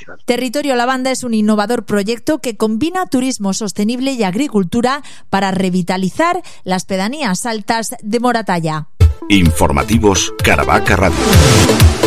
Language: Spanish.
ciudad. Territorio Lavanda es un innovador proyecto que combina turismo sostenible y agricultura para revitalizar las pedanías altas de Moratalla. Informativos Caravaca Radio.